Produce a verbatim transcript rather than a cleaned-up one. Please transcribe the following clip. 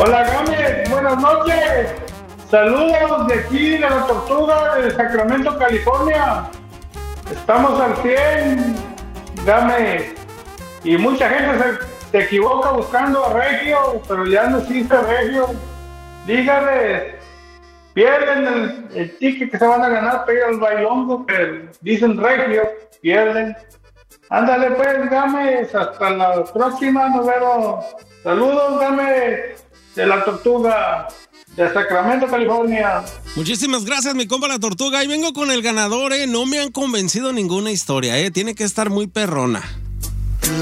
Hola, Gámez, buenas noches. Saludos de aquí, de la Tortuga, de Sacramento, California. Estamos al cien, Gámez. Y mucha gente se, se equivoca buscando a Regio, pero ya no existe Regio. Dígales, pierden el, el ticket que se van a ganar para ir al bailongo, que dicen Regio, pierden. Ándale pues, Gámez, hasta la próxima, nos vemos. Saludos, Gámez, de la Tortuga, de Sacramento, California. Muchísimas gracias, mi compa la Tortuga. Ahí vengo con el ganador, eh. No me han convencido ninguna historia, eh. Tiene que estar muy perrona.